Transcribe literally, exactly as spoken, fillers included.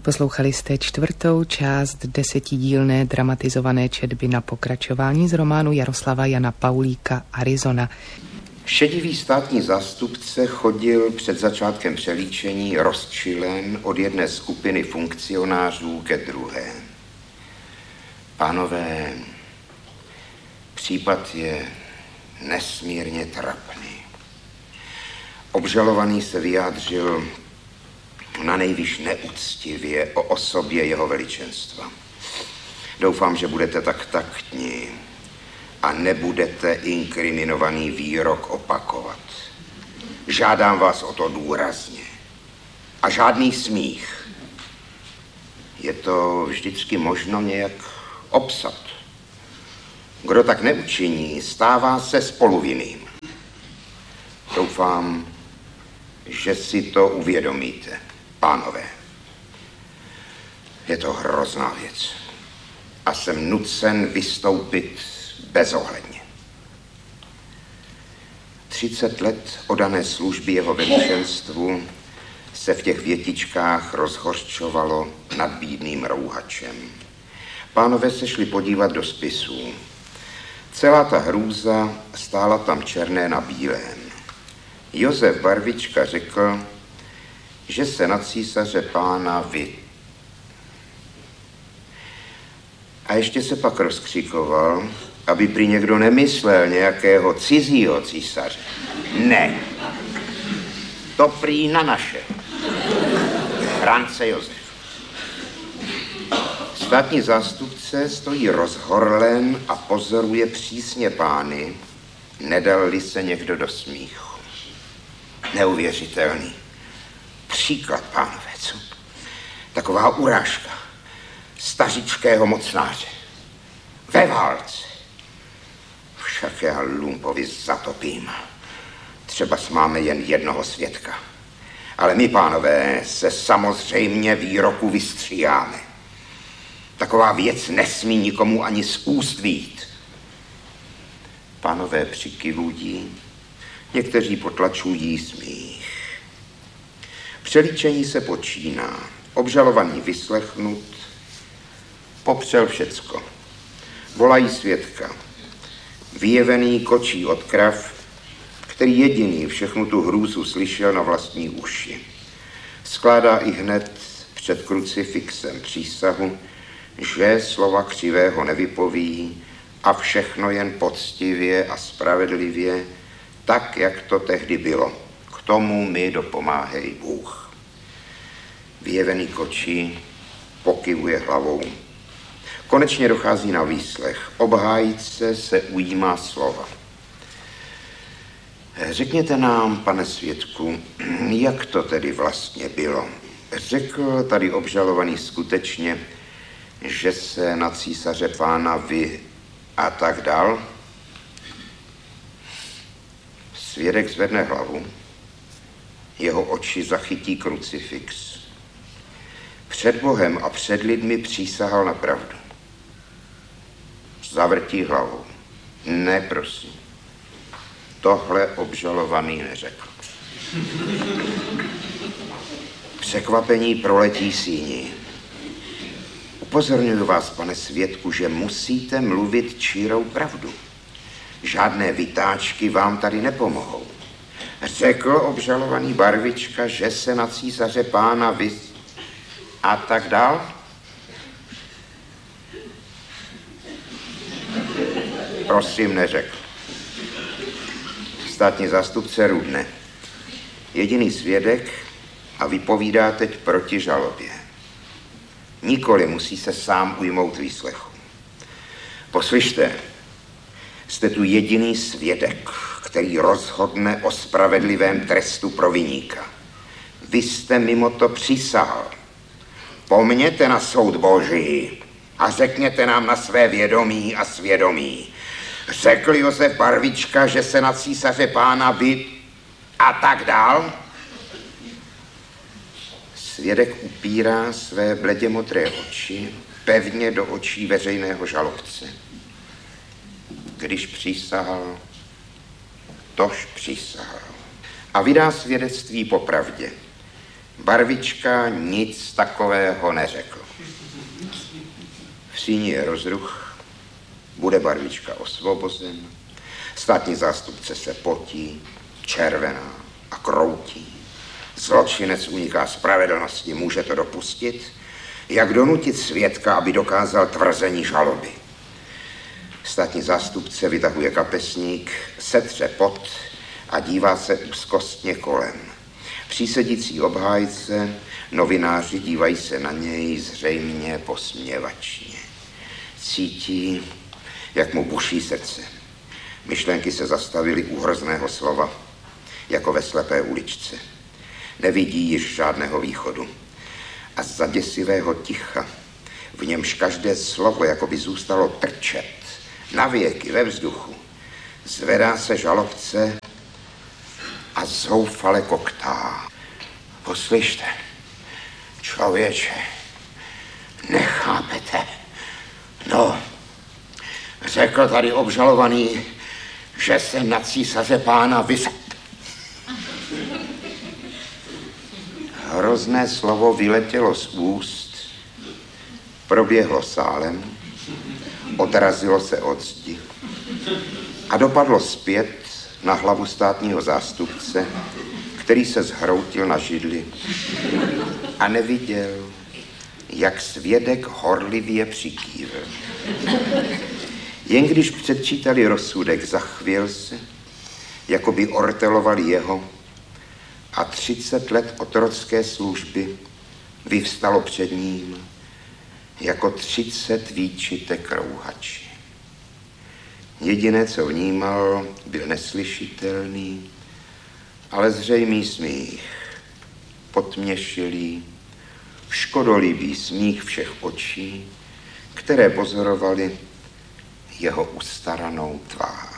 Poslouchali jste čtvrtou část desetidílné dramatizované četby na pokračování z románu Jaroslava Jana Paulíka Arizona. Šedivý státní zástupce chodil před začátkem přelíčení rozčilen od jedné skupiny funkcionářů ke druhé. Pánové, případ je nesmírně trapný. Obžalovaný se vyjádřil na nejvíc neúctivě o osobě jeho veličenstva. Doufám, že budete tak taktní a nebudete inkriminovaný výrok opakovat. Žádám vás o to důrazně. A žádný smích. Je to vždycky možno nějak obsat. Kdo tak neučiní, stává se spoluvinným. Doufám, že si to uvědomíte, pánové. Je to hrozná věc. A jsem nucen vystoupit bezohledně. Třicet let odané služby jeho veličenstvu se v těch větičkách rozhořčovalo nad bídným rouhačem. Pánové se šli podívat do spisů. Celá ta hrůza stála tam černé na bílém. Josef Barvička řekl, že se na císaře pána vy. A ještě se pak rozkřikoval, aby prý někdo nemyslel nějakého cizího císaře. Ne. To prý na naše. France Josef. Státní zástupce stojí rozhorlen a pozoruje přísně pány, nedal-li se někdo do smíchu. Neuvěřitelný. Příklad, pánové, co? Taková urážka stařičkého mocnáře. Ve válce. Však já lumpovi zatopím. Třeba máme jen jednoho svědka. Ale my, pánové, se samozřejmě výroku vystříháme. Taková věc nesmí nikomu ani z úst vyjít. Pánové přikyvují, někteří potlačují smích. Přelíčení se počíná. Obžalovaný vyslechnut, popřel všecko. Volají svědka. Vyjevený kočí od krav, který jediný všechnu tu hrůzu slyšel na vlastní uši. Skládá i hned před krucifixem přísahu, že slova křivého nevypoví a všechno jen poctivě a spravedlivě, tak, jak to tehdy bylo. K tomu mi dopomáhej Bůh. Vyjevený kočí pokyvuje hlavou. Konečně dochází na výslech. Obhájce se ujímá slova. Řekněte nám, pane svědku, jak to tedy vlastně bylo? Řekl tady obžalovaný skutečně, že se na císaře pána vy a tak dál? Svědek zvedne hlavu, jeho oči zachytí krucifix. Před Bohem a před lidmi přísahal na pravdu. Zavrtí hlavou. Ne, prosím. Tohle obžalovaný neřekl. Překvapení proletí síní. Upozorňuji vás, pane svědku, že musíte mluvit čírou pravdu. Žádné vytáčky vám tady nepomohou. Řekl obžalovaný Barvička, že se na císaře pána vy... a tak dál? Prosím, neřekl. Státní zástupce Rudne. Jediný svědek a vypovídá teď proti žalobě. Nikoli musí se sám ujmout výslechu. Poslyšte, jste tu jediný svědek, který rozhodne o spravedlivém trestu pro viníka. Vy jste mimo to přísahal. Pomněte na soud Boží a řekněte nám na své vědomí a svědomí. Řekl Josef Barvička, že se na císaře pána vy a tak dál? Svědek upírá své bledě modré oči pevně do očí veřejného žalobce. Když přísahal, tož přísahal. A vydá svědectví po pravdě. Barvička nic takového neřekl. V síni je rozruch, bude Barvička osvobozen, státní zástupce se potí, červená a kroutí. Zločinec uniká spravedlnosti, může to dopustit? Jak donutit svědka, aby dokázal tvrzení žaloby? Státní zástupce vytahuje kapesník, setře pot a dívá se úzkostně kolem. Přísedící obhájce, novináři dívají se na něj zřejmě posměvačně. Cítí, jak mu buší srdce. Myšlenky se zastavily u hrozného slova, jako ve slepé uličce. Nevidí již žádného východu. A z děsivého ticha, v němž každé slovo jako by zůstalo trčet, navěky ve vzduchu, zvedá se žalobce a zoufale koktá. Poslyšte, člověče, nechápete. No, řekl tady obžalovaný, že se na císaře pána vys... Hrozné slovo vyletělo z úst, proběhlo sálem, odrazilo se od zdi a dopadlo zpět na hlavu státního zástupce, který se zhroutil na židli a neviděl, jak svědek horlivě přikývl. Jen když předčítali rozsudek, zachvěl se, jako by ortelovali jeho, a třicet let otrocké služby vyvstalo před ním jako třicet výčitek rouhači. Jediné, co vnímal, byl neslyšitelný, ale zřejmý smích, potměšilý, škodolibý smích všech očí, které pozorovali jeho ustaranou tvář.